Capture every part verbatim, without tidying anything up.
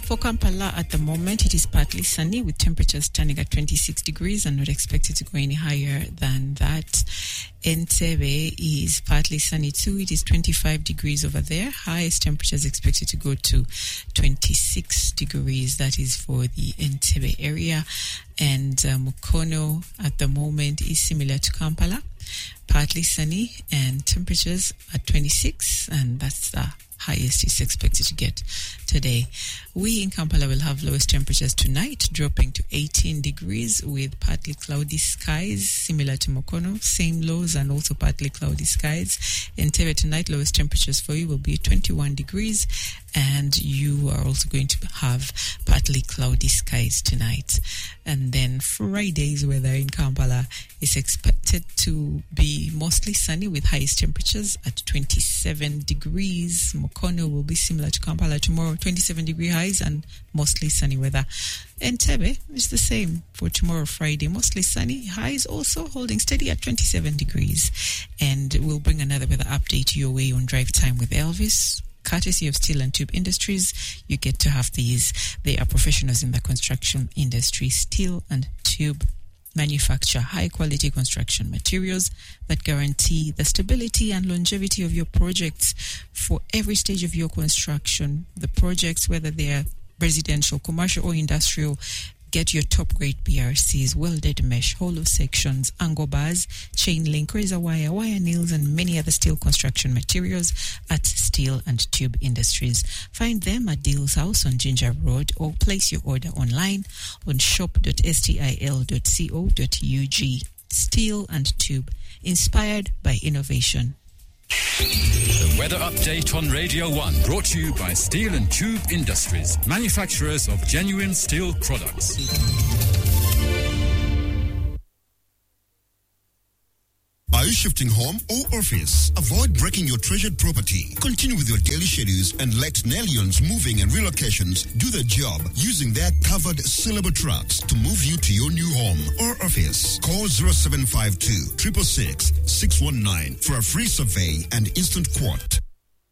For Kampala at the moment, it is partly sunny with temperatures standing at twenty-six degrees and not expected to go any higher than that. Entebbe is partly sunny too. It is twenty-five degrees over there. Highest temperatures expected to go to twenty-six degrees. That is for the Entebbe area. And uh, Mukono at the moment is similar to Kampala. Partly sunny and temperatures at twenty-six, and that's the highest is expected to get today. We in Kampala will have lowest temperatures tonight, dropping to eighteen degrees with partly cloudy skies, similar to Mukono, same lows and also partly cloudy skies. In Entebbe tonight, lowest temperatures for you will be twenty-one degrees, and you are also going to have partly cloudy skies tonight. And then Friday's weather in Kampala is expected to be mostly sunny with highest temperatures at twenty-seven degrees. Mukono will be similar to Kampala tomorrow, twenty-seven degree highs and mostly sunny weather. Entebbe is the same for tomorrow, Friday, mostly sunny, highs also holding steady at twenty-seven degrees. And we'll bring another weather update your way on Drive Time with Elvis, courtesy of Steel and Tube Industries. You get to have these. They are professionals in the construction industry. Steel and Tube manufacture high-quality construction materials that guarantee the stability and longevity of your projects for every stage of your construction. The projects, whether they are residential, commercial, or industrial, get your top-grade P R Cs, welded mesh, hollow sections, angle bars, chain link, razor wire, wire nails, and many other steel construction materials at Steel and Tube Industries. Find them at Deal's House on Ginger Road or place your order online on shop dot stil dot co dot ug. Steel and Tube, inspired by innovation. The weather update on Radio one, brought to you by Steel and Tube Industries, manufacturers of genuine steel products. Are you shifting home or office? Avoid breaking your treasured property. Continue with your daily schedules and let Nellions Moving and Relocations do the job using their covered syllable trucks to move you to your new home or office. Call zero seven five two, six six six, six one nine for a free survey and instant quote.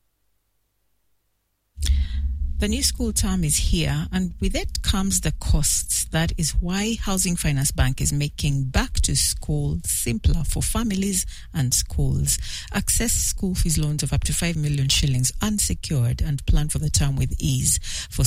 The new school term is here, and with it comes the costs. That is why Housing Finance Bank is making back to school simpler for families and schools. Access school fees loans of up to five million shillings unsecured and plan for the term with ease. For